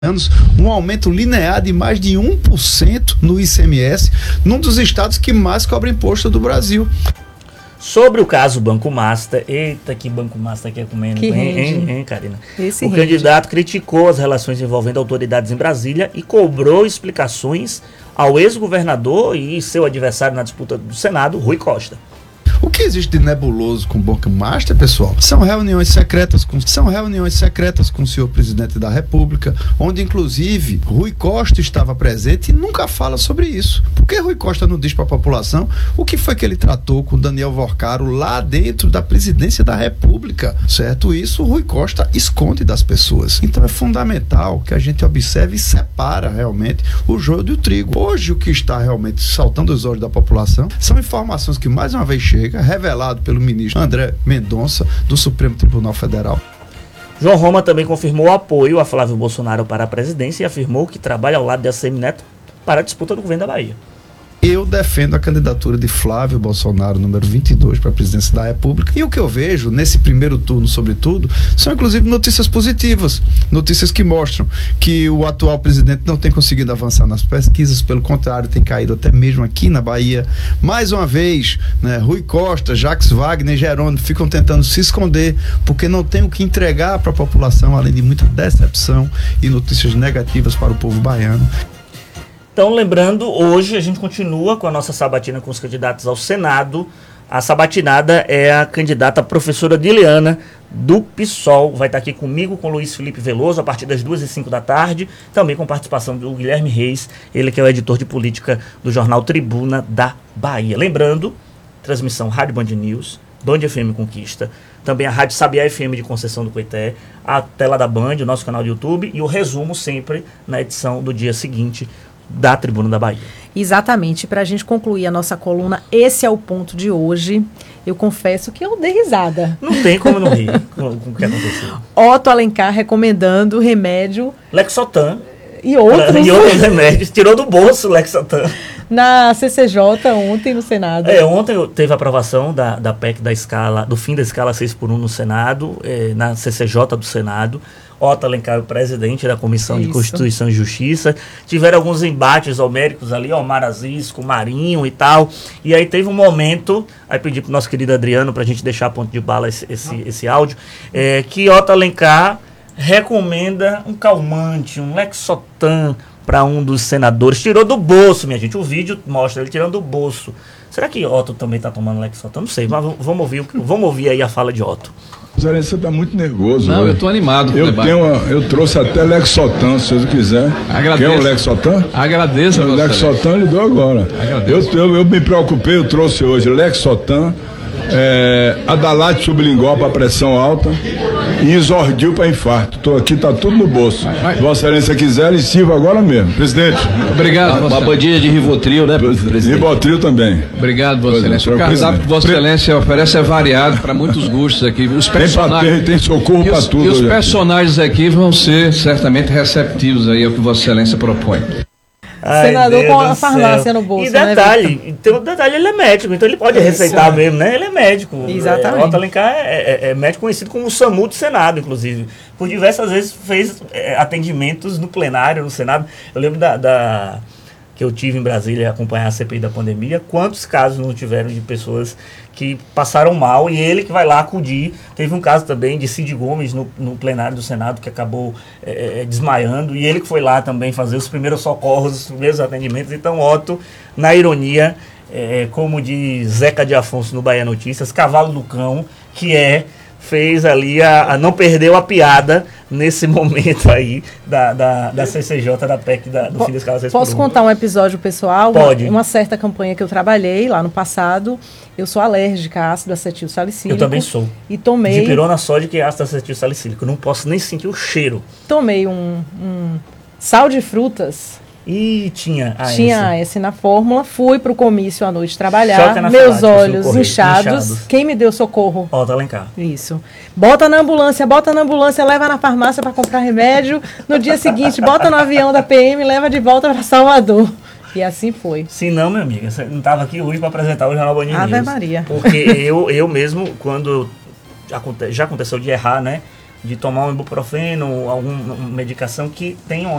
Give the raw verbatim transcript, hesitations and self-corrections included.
anos, um aumento linear de mais de um por cento no I C M S, num dos estados que mais cobra imposto do Brasil. Sobre o caso Banco Master, eita que Banco Master quer comendo, que hein, hein, hein, Karina? Esse o rende. candidato criticou as relações envolvendo autoridades em Brasília e cobrou explicações ao ex-governador e seu adversário na disputa do Senado, Rui Costa. O que existe de nebuloso com o Banco Master, pessoal, são reuniões secretas com, são reuniões secretas com o senhor presidente da República, onde inclusive Rui Costa estava presente e nunca fala sobre isso. Por que Rui Costa não diz para a população o que foi que ele tratou com Daniel Vorcaro lá dentro da presidência da República, certo? Isso o Rui Costa esconde das pessoas. Então é fundamental que a gente observe e separa realmente o joio do trigo. Hoje o que está realmente saltando os olhos da população são informações que mais uma vez chegam revelado pelo ministro André Mendonça, do Supremo Tribunal Federal. João Roma também confirmou o apoio a Flávio Bolsonaro para a presidência e afirmou que trabalha ao lado de ACM Neto para a disputa do governo da Bahia. Eu defendo a candidatura de Flávio Bolsonaro, número vinte e dois, para a presidência da República. E o que eu vejo nesse primeiro turno, sobretudo, são inclusive notícias positivas. Notícias que mostram que o atual presidente não tem conseguido avançar nas pesquisas, pelo contrário, tem caído até mesmo aqui na Bahia. Mais uma vez, né, Rui Costa, Jacques Wagner e Jerônimo ficam tentando se esconder, porque não tem o que entregar para a população, além de muita decepção e notícias negativas para o povo baiano. Então, lembrando, hoje a gente continua com a nossa sabatina com os candidatos ao Senado. A sabatinada é a candidata professora Diliana, do PSOL. Vai estar aqui comigo, com o Luiz Felipe Veloso, a partir das duas e cinco da tarde. Também com participação do Guilherme Reis, ele que é o editor de política do jornal Tribuna da Bahia. Lembrando, transmissão Rádio Band News, Band F M Conquista, também a Rádio Sabiá F M de Conceição do Coité, a tela da Band, o nosso canal do YouTube e o resumo sempre na edição do dia seguinte da Tribuna da Bahia. Exatamente, para a gente concluir a nossa coluna, esse é o ponto de hoje. Eu confesso que eu dei risada. Não tem como não rir com, com o que aconteceu. Otto Alencar recomendando remédio Lexotan e outros, e outros remédios, tirou do bolso o Lexotan. Na C C J ontem no Senado. É, ontem teve a aprovação da, da P E C da escala, do fim da escala seis por um no Senado, é, na C C J do Senado. Otto Alencar, o presidente da Comissão Isso. de Constituição e Justiça. Tiveram alguns embates homéricos ali, Omar Aziz com Marinho e tal. E aí teve um momento, aí pedi pro nosso querido Adriano pra gente deixar a ponto de bala esse, esse, esse áudio, é, que Otto Alencar recomenda um calmante, um Lexotan para um dos senadores. Tirou do bolso, minha gente. O vídeo mostra ele tirando do bolso. Será que Otto também está tomando Lexotan? Não sei, mas vamos ouvir, vamos ouvir aí a fala de Otto. Zé, você está muito nervoso. Não, né? eu estou animado. Eu, tenho uma, eu trouxe até Lexotan, se você quiser. Agradeço. Quer o Lexotan? Agradeço. O Lexotan ele deu agora. Eu, eu, eu me preocupei, eu trouxe hoje Lexotan, é, Adalate sublingual para pressão alta e Isordil para infarto. Estou aqui, tá tudo no bolso. Se Vossa Excelência quiser, ele sirva agora mesmo. Presidente. Obrigado. Uma bandinha de Rivotril, né, presidente? Rivotril também. Obrigado, Vossa Excelência. O cardápio que Vossa Excelência oferece é variado para muitos gostos aqui. Os personagens, tem, tem socorro para tudo. E os personagens aqui vão ser certamente receptivos aí ao que Vossa Excelência propõe. Ai, senador Deus com a farmácia no bolso. E detalhe, né, tem um detalhe, ele é médico, então ele pode é receitar isso, mesmo, né? Ele é médico. Exatamente. É, Otto Alencar é, é, é médico conhecido como o SAMU do Senado, inclusive. Por diversas vezes fez é, atendimentos no plenário, no Senado. Eu lembro da, da que eu tive em Brasília acompanhar a C P I da pandemia, quantos casos não tiveram de pessoas que passaram mal e ele que vai lá acudir. Teve um caso também de Cid Gomes no, no plenário do Senado que acabou é, desmaiando e ele que foi lá também fazer os primeiros socorros, os primeiros atendimentos. Então Otto, na ironia, é, como diz Zeca de Afonso no Bahia Notícias, cavalo do cão, que é, fez ali, a, a não perdeu a piada nesse momento aí da, da, da C C J, da P E C, da, do po fim da escala seis por um. Posso contar um episódio pessoal? Pode. Uma, uma certa campanha que eu trabalhei lá no passado, eu sou alérgica a ácido acetil salicílico. Eu também sou. E tomei... Dipirona sódica e ácido acetil salicílico. Eu não posso nem sentir o cheiro. Tomei um, um sal de frutas... E tinha A S. Tinha A S na fórmula, fui pro comício à noite trabalhar, Choque meus olhos correio, inchados. inchados. Quem me deu socorro? Otto Alencar. Isso. Bota na ambulância, bota na ambulância, leva na farmácia para comprar remédio. No dia seguinte, bota no avião da P M, leva de volta para Salvador. E assim foi. Se não, minha amiga, você não estava aqui hoje para apresentar o Jornal Band News. Ave Maria. Porque eu, eu mesmo, quando já aconteceu de errar, né? de tomar um ibuprofeno, alguma medicação que tenha